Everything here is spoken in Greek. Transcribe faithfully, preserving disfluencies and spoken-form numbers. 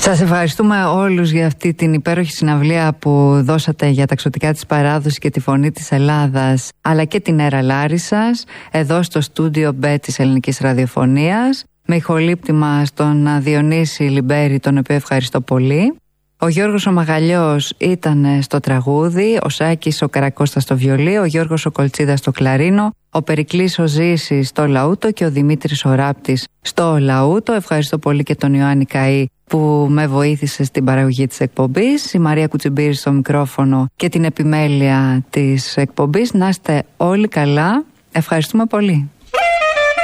Σας ευχαριστούμε όλους για αυτή την υπέροχη συναυλία που δώσατε για τα εξωτικά της παράδοσης και τη φωνή της Ελλάδας, αλλά και την Έρα Λάρισσας, εδώ στο στούντιο Μπ της Ελληνικής Ραδιοφωνίας, με ηχολήπτημα στον Διονύση Λιμπέρη, τον οποίο ευχαριστώ πολύ. Ο Γιώργος ο Μαγαλιός ήταν στο τραγούδι, ο Σάκης ο Καρακώστας στο βιολί, ο Γιώργος ο Κολτσίδας στο κλαρίνο, ο Περικλής ο Ζήσης στο λαούτο και ο Δημήτρης ο Ράπτης στο λαούτο. Ευχαριστώ πολύ και τον Ιωάννη Καΐ που με βοήθησε στην παραγωγή της εκπομπής, η Μαρία Κουτσιμπήρη στο μικρόφωνο και την επιμέλεια της εκπομπής. Να είστε όλοι καλά. Ευχαριστούμε πολύ.